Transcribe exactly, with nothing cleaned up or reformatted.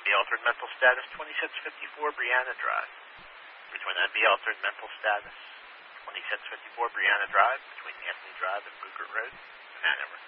be altered mental status, twenty-six fifty-four Brianna Drive. Between N B altered mental status, twenty-six fifty-four Brianna Drive, between Anthony Drive and Booker Road, in Hanover.